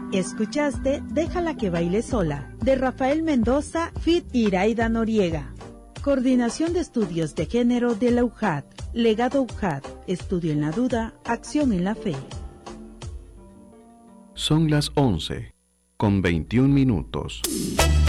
Escuchaste Déjala que baile sola, de Rafael Mendoza, feat. Iraida Noriega. Coordinación de Estudios de Género de la UJAT. Legado UJAT. Estudio en la duda, acción en la fe. Son las 11:21.